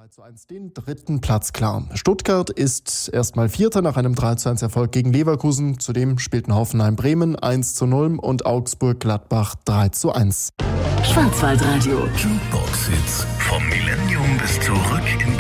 3:1 den dritten Platz klar. Stuttgart ist erstmal Vierter nach einem 3:1 Erfolg gegen Leverkusen. Zudem spielten Hoffenheim Bremen 1:0 und Augsburg Gladbach 3:1. Schwarzwaldradio. Jukebox Hits vom Millennium bis zurück in